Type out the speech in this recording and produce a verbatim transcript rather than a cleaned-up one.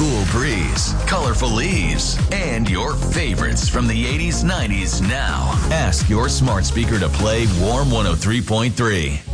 cool breeze, colorful leaves, and your favorites from the eighties, nineties now. Ask your smart speaker to play Warm one oh three point three.